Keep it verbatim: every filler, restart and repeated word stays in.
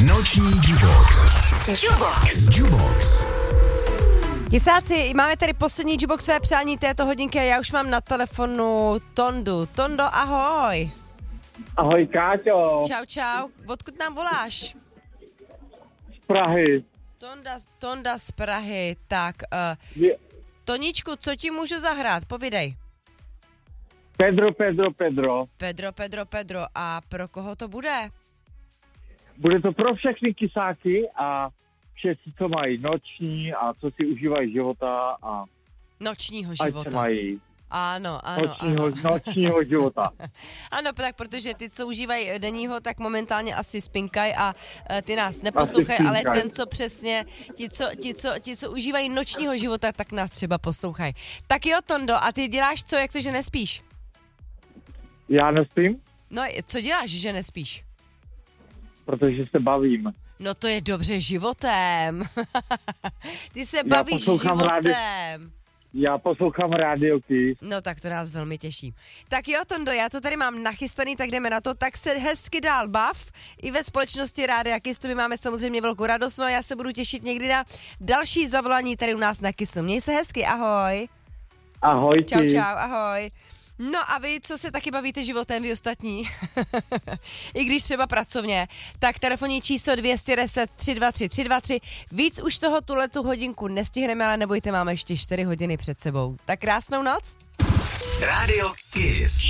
Noční Jubox. Jubox. Jubox. Jisáci, máme tady poslední Juboxové přání této hodinky a já už mám na telefonu Tondu. Tondo, ahoj. Ahoj, Káťo. Čau, čau. Odkud nám voláš? Z Prahy. Tonda, Tonda z Prahy. Tak, uh, Je... Toničku, co ti můžu zahrát? Povídej. Pedro, Pedro, Pedro. Pedro, Pedro, Pedro. A pro koho to bude? Bude to pro všechny kysáky a všetci, co mají noční a co si užívají života a Nočního ať života. se mají Ano, ano, nočního, ano. nočního života. Ano, tak protože ty, co užívají denního, tak momentálně asi spinkaj a uh, ty nás neposlouchají, ale spinkaj. ten, co přesně, ti co, ti, co, ti, co užívají nočního života, tak nás třeba poslouchají. Tak jo, Tondo, a ty děláš co, jak to, že nespíš? Já nespím, No, co děláš, že nespíš? protože se bavím. No to je dobře životem. Ty se Já bavíš poslouchám životem. rádi- Já poslouchám Radio Kiss. No tak to nás velmi těší. Tak jo, Tondo, já to tady mám nachystaný, tak jdeme na to, tak se hezky dál bav. I ve společnosti Rádia Kiss, to my máme samozřejmě velkou radost, no a já se budu těšit někdy na další zavolání tady u nás na Kissu. Měj se hezky, ahoj. Ahoj, Čau, ti. čau, ahoj. No a vy, co se taky bavíte životem, vy ostatní, i když třeba pracovně, tak telefonní číslo dvě stě deset tři dva tři tři dva tři. Víc už toho tuhletu hodinku nestihneme, ale nebojte, máme ještě čtyři hodiny před sebou. Tak krásnou noc. Radio Kiss.